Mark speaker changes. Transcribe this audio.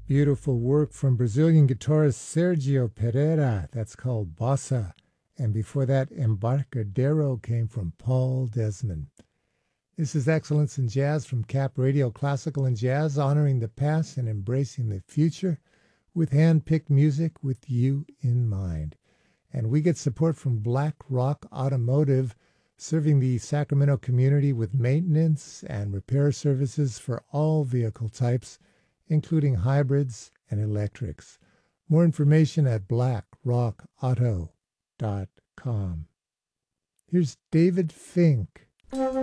Speaker 1: Beautiful work from Brazilian guitarist Sergio Pereira. That's called Bossa. And before that, Embarcadero came from Paul Desmond. This is Excellence in Jazz from Cap Radio Classical and Jazz, honoring the past and embracing the future with hand-picked music with you in mind. And we get support from Black Rock Automotive, serving the Sacramento community with maintenance and repair services for all vehicle types, including hybrids and electrics. More information at blackrockauto.com. Here's David Fink.